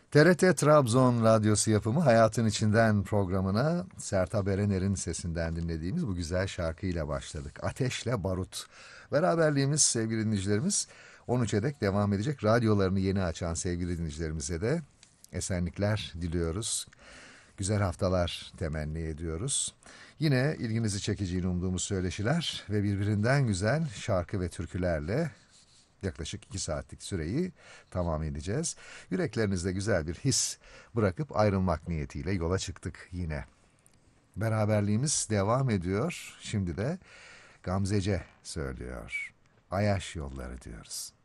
TRT Trabzon Radyosu yapımı Hayatın İçinden programına Sertab Erener'in sesinden dinlediğimiz bu güzel şarkıyla başladık. Ateşle Barut. Beraberliğimiz sevgili dinleyicilerimiz 13'e dek devam edecek. Radyolarını yeni açan sevgili dinleyicilerimize de esenlikler diliyoruz. Güzel haftalar temenni ediyoruz. Yine ilginizi çekeceğini umduğumuz söyleşiler ve birbirinden güzel şarkı ve türkülerle yaklaşık 2 saatlik süreyi tamam edeceğiz. Yüreklerinizde güzel bir his bırakıp ayrılmak niyetiyle yola çıktık yine. Beraberliğimiz devam ediyor. Şimdi de Gamzece söylüyor. Ayaş yolları diyoruz.